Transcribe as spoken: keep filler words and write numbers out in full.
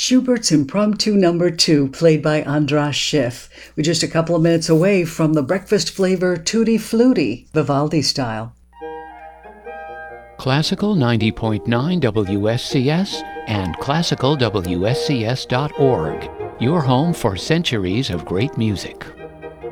Schubert's Impromptu Number Two, played by Andras Schiff. We're just a couple of minutes away from the breakfast flavor Tutti Frutti, Vivaldi style. Classical ninety point nine W S C S and classical W S C S dot org. Your home for centuries of great music.